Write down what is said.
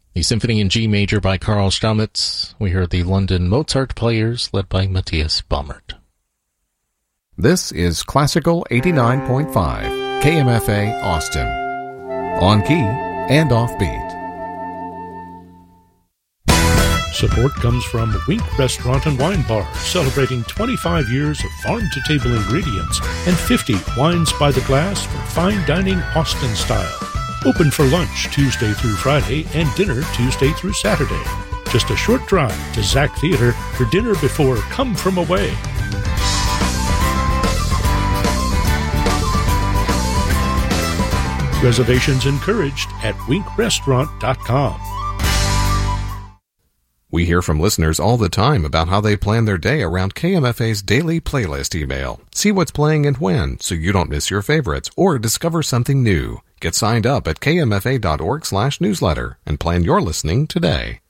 The Symphony in G Major by Carl Stamitz. We heard the London Mozart Players led by Matthias Baumert. This is Classical 89.5, KMFA Austin. On key and offbeat. Support comes from Wink Restaurant and Wine Bar, celebrating 25 years of farm-to-table ingredients and 50 wines by the glass for fine dining Austin style. Open for lunch Tuesday through Friday and dinner Tuesday through Saturday. Just a short drive to Zach Theater for dinner before Come From Away. Reservations encouraged at winkrestaurant.com. We hear from listeners all the time about how they plan their day around KMFA's daily playlist email. See what's playing and when, so you don't miss your favorites or discover something new. Get signed up at kmfa.org/newsletter and plan your listening today.